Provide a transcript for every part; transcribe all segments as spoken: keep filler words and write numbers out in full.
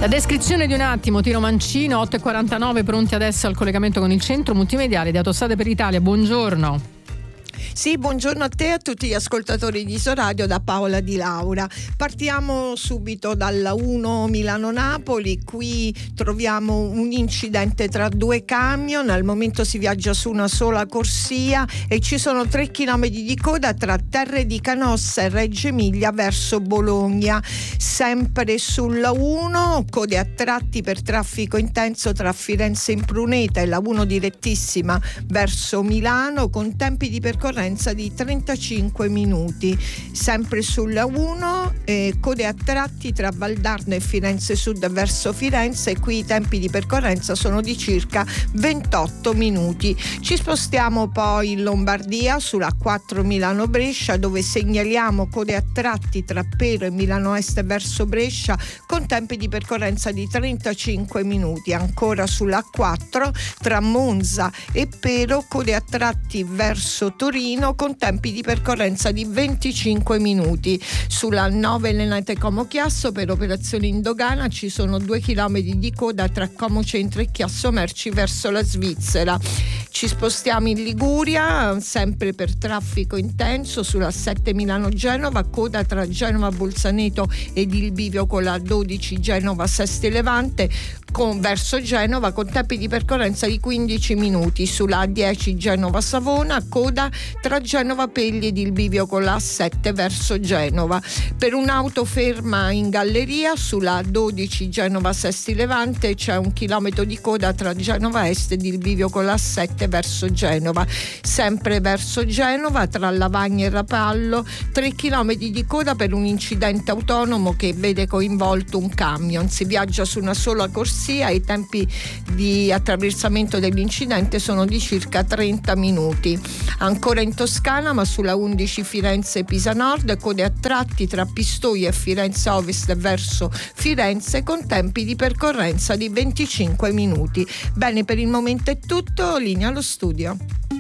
La descrizione di un attimo, Tino Mancino, otto e quarantanove, pronti adesso al collegamento con il centro multimediale di Autostrade per Italia. Buongiorno. Sì, buongiorno a te e a tutti gli ascoltatori di Isoradio, da Paola Di Laura. Partiamo subito dalla uno Milano-Napoli. Qui troviamo un incidente tra due camion. Al momento si viaggia su una sola corsia e ci sono tre chilometri di coda tra Terre di Canossa e Reggio Emilia verso Bologna. Sempre sulla uno, code a tratti per traffico intenso tra Firenze e Impruneta e la uno direttissima verso Milano con tempi di percorrenza di trentacinque minuti. Sempre sulla uno, eh, code a tratti tra Valdarno e Firenze Sud verso Firenze, e qui i tempi di percorrenza sono di circa ventotto minuti. Ci spostiamo poi in Lombardia sulla quattro Milano-Brescia, dove segnaliamo code a tratti tra Pero e Milano Est verso Brescia con tempi di percorrenza di trentacinque minuti. Ancora sulla quattro tra Monza e Pero, code a tratti verso Torino con tempi di percorrenza di venticinque minuti. Sulla nove Lenate Como Chiasso, per operazioni in dogana ci sono due chilometri di coda tra Como Centro e Chiasso Merci verso la Svizzera. Ci spostiamo in Liguria, sempre per traffico intenso, sulla sette Milano-Genova, coda tra Genova Bolzaneto ed il bivio con la dodici Genova Sesti Levante con, verso Genova con tempi di percorrenza di quindici minuti. Sulla A dieci Genova-Savona, coda tra Genova Pegli ed il bivio con la A sette verso Genova. Per un'auto ferma in galleria sulla A dodici Genova Sesti Levante c'è un chilometro di coda tra Genova Est ed il bivio con la A sette verso Genova. Sempre verso Genova tra Lavagna e Rapallo tre chilometri di coda per un incidente autonomo che vede coinvolto un camion. Si viaggia su una sola corsia e i tempi di attraversamento dell'incidente sono di circa trenta minuti. Ancora in Toscana, ma sulla undici Firenze-Pisa Nord, code a tratti tra Pistoia e Firenze Ovest verso Firenze con tempi di percorrenza di venticinque minuti. Bene, per il momento è tutto, linea allo studio.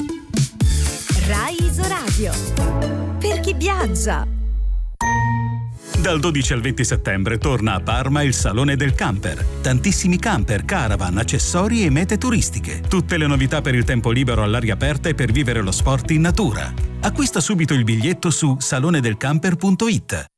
Rai Isoradio, per chi viaggia. Dal dodici al venti settembre torna a Parma il Salone del Camper. Tantissimi camper, caravan, accessori e mete turistiche. Tutte le novità per il tempo libero all'aria aperta e per vivere lo sport in natura. Acquista subito il biglietto su salone del camper punto it.